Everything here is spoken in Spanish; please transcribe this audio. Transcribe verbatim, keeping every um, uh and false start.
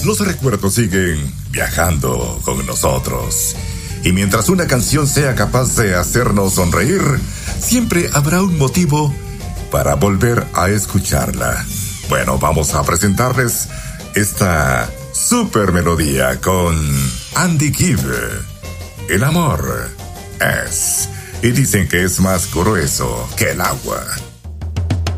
Los recuerdos siguen viajando con nosotros. Y mientras una canción sea capaz de hacernos sonreír, siempre habrá un motivo para volver a escucharla. Bueno, vamos a presentarles esta super melodía con Andy Gibb. El amor es, y dicen que es más grueso que el agua.